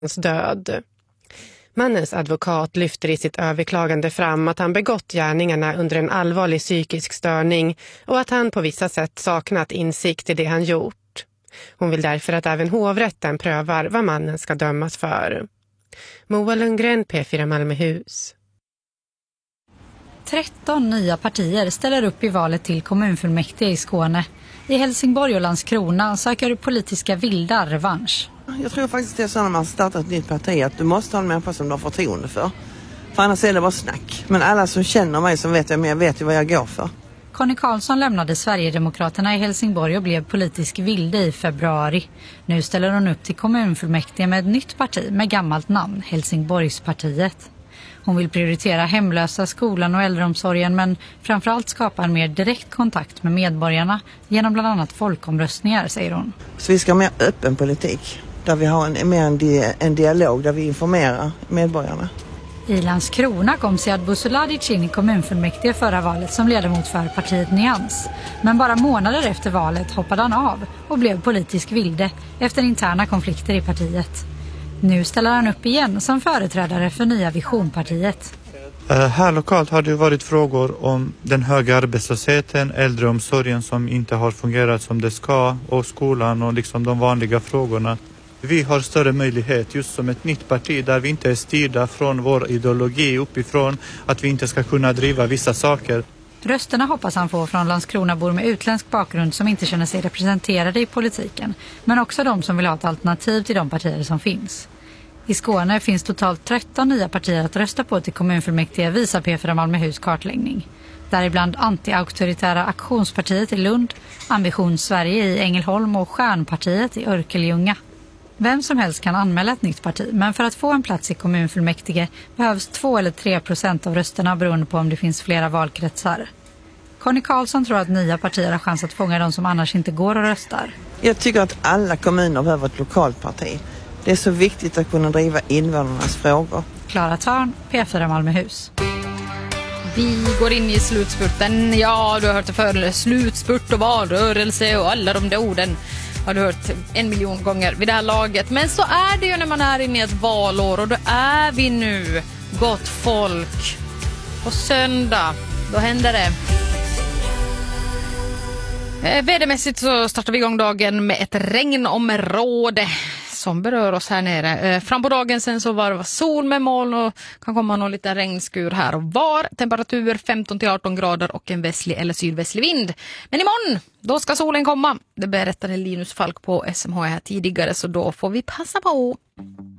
död. Mannens advokat lyfter i sitt överklagande fram att han begått gärningarna under en allvarlig psykisk störning och att han på vissa sätt saknat insikt i det han gjort. Hon vill därför att även hovrätten prövar vad mannen ska dömas för. Moa Lundgren, P4 Malmöhus. 13 nya partier ställer upp i valet till kommunfullmäktige i Skåne. I Helsingborg och Landskrona söker politiska vildar revansch. Jag tror faktiskt det är så när man startar ett nytt parti att du måste ha en människa som du har förtroende för. För annars är det bara snack. Men alla som känner mig som vet jag vet ju vad jag går för. Conny Karlsson lämnade Sverigedemokraterna i Helsingborg och blev politisk vilde i februari. Nu ställer hon upp till kommunfullmäktige med ett nytt parti med gammalt namn, Helsingborgspartiet. Hon vill prioritera hemlösa, skolan och äldreomsorgen men framförallt skapa en mer direkt kontakt med medborgarna genom bland annat folkomröstningar, säger hon. Så vi ska ha mer öppen politik där vi har en dialog där vi informerar medborgarna. I Landskrona kom Sead Busuladic in i kommunfullmäktige förra valet som ledamot för partiet Nyans. Men bara månader efter valet hoppade han av och blev politisk vilde efter interna konflikter i partiet. Nu ställer han upp igen som företrädare för Nya Visionpartiet. Här lokalt har det varit frågor om den höga arbetslösheten, äldreomsorgen som inte har fungerat som det ska och skolan och liksom de vanliga frågorna. Vi har större möjlighet just som ett nytt parti där vi inte är styrda från vår ideologi uppifrån att vi inte ska kunna driva vissa saker. Rösterna hoppas han få från Landskronabor med utländsk bakgrund som inte känner sig representerade i politiken, men också de som vill ha ett alternativ till de partier som finns. I Skåne finns totalt 13 nya partier att rösta på till kommunfullmäktige, visar P4 Malmöhus kartläggning. Däribland anti-auktoritära Aktionspartiet i Lund, Ambition Sverige i Ängelholm och Stjärnpartiet i Örkelljunga. Vem som helst kan anmäla ett nytt parti, men för att få en plats i kommunfullmäktige behövs 2 eller 3% av rösterna beroende på om det finns flera valkretsar. Conny Karlsson tror att nya partier har chans att fånga de som annars inte går och röstar. Jag tycker att alla kommuner behöver ett lokalt parti. Det är så viktigt att kunna driva invånarnas frågor. Klara Törn, P4 Malmöhus. Vi går in i slutspurten. Ja, du har hört det förr. Slutspurt och valrörelse och alla de där orden har du hört 1 miljon gånger vid det här laget. Men så är det ju när man är inne i ett valår och då är vi nu, gott folk. På söndag, då händer det. Vädermässigt så startar vi igång dagen med ett regnområde som berör oss här nere. Fram på dagen sen så var det sol med moln och kan komma någon liten regnskur här och var. Temperatur 15-18 grader och en västlig eller sydvästlig vind. Men imorgon, då ska solen komma. Det berättade Linus Falk på SMH här tidigare så då får vi passa på.